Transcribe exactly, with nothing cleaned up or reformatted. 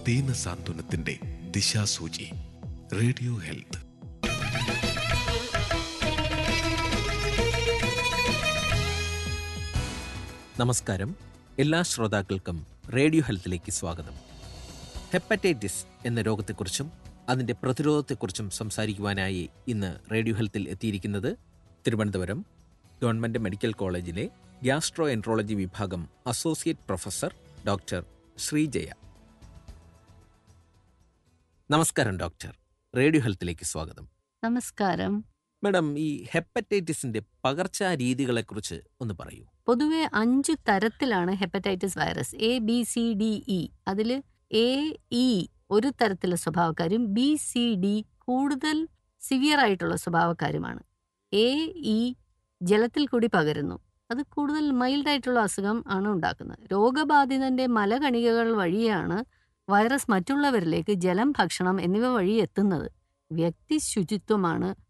ദീനസാന്ത്വനത്തിന്റെ ദിശാസൂചി. Radio health. നമസ്കാരം. എല്ലാ ശ്രോതാക്കൾക്കും റേഡിയോ ഹെൽത്തിലേക്ക് സ്വാഗതം. ഹെപ്പറ്റൈറ്റിസ് എന്ന രോഗത്തെക്കുറിച്ചും അതിൻ്റെ പ്രതിരോധത്തെക്കുറിച്ചും സംസാരിക്കുവാനായി ഇന്ന് റേഡിയോ ഹെൽത്തിൽ എത്തിയിരിക്കുന്നത് തിരുവനന്തപുരം ഗവൺമെൻറ് മെഡിക്കൽ കോളേജിലെ ഗ്യാസ്ട്രോ എൻട്രോളജി വിഭാഗം അസോസിയേറ്റ് പ്രൊഫസർ ഡോക്ടർ ശ്രീജയ. നമസ്കാരം ഡോക്ടർ. റേഡിയോ ഹെൽത്തിലേക്ക് സ്വാഗതം. നമസ്കാരം. മാഡം, ഈ ഹെപ്പറ്റൈറ്റിസിന്റെ പകർച്ചാ രീതികളെക്കുറിച്ച് ഒന്ന് പറയൂ. പൊതുവെ അഞ്ചു തരത്തിലാണ് hepatitis virus. A B C D E. അതിൽ എ ഇ ഒരു തരത്തിലുള്ള സ്വഭാവക്കാരും ബി സി ഡി കൂടുതൽ സിവിയർ ആയിട്ടുള്ള സ്വഭാവക്കാരുമാണ്. എ ഇ ജലത്തിൽ കൂടി പകരുന്നു. അത് കൂടുതൽ മൈൽഡ് ആയിട്ടുള്ള അസുഖം ആണ് ഉണ്ടാക്കുന്നത്. രോഗബാധിതന്റെ മലകണികകൾ വഴിയാണ് വൈറസ് മറ്റുള്ളവരിലേക്ക് ജലം, ഭക്ഷണം എന്നിവ വഴി എത്തുന്നത്. വ്യക്തി ശുചിത്വമാണ്